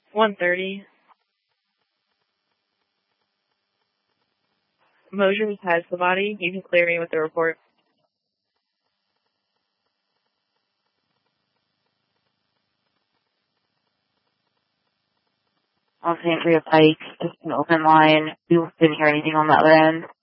1:30. Mosher has the body. You can clear me with the report. Los Andrea Pike, just an open line. We didn't hear anything on the other end.